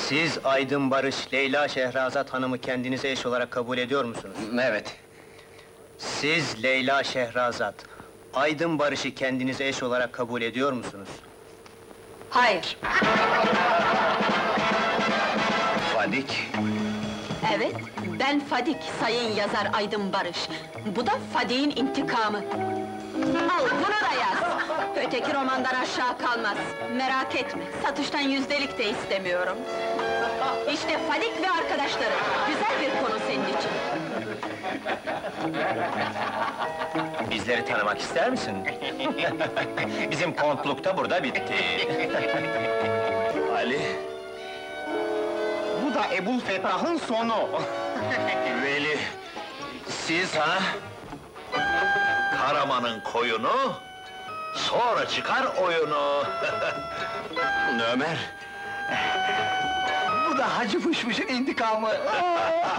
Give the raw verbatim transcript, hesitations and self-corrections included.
Siz Aydın Barış, Leyla Şehrazat Hanım'ı kendinize eş olarak kabul ediyor musunuz? Evet. Siz Leyla Şehrazat, Aydın Barış'ı kendinize eş olarak kabul ediyor musunuz? Hayır. Fadik. Evet, ben Fadik, sayın yazar Aydın Barış. Bu da Fadik'in intikamı. Al, bunu da yaz! Öteki romandan aşağı kalmaz. Merak etme, satıştan yüzdelik de istemiyorum. İşte Fadik ve arkadaşları, güzel bir konu senin için. Bizleri tanımak ister misin? Bizim kontluk da burada bitti. Ali. Bu da Ebul Fetah'ın sonu. Veli. Siz ha? Karaman'ın koyunu, sonra çıkar oyunu. Ömer. Bu da Hacı Fışfış'ın intikamı.